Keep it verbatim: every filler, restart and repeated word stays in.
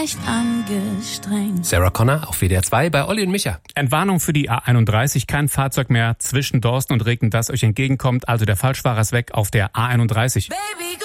echt angestrengt. Sarah Connor auf W D R zwei bei Olli und Micha. Entwarnung für die A einunddreißig. Kein Fahrzeug mehr zwischen Dorsten und Regen, das euch entgegenkommt. Also der Falschfahrer ist weg auf der A einunddreißig. Baby,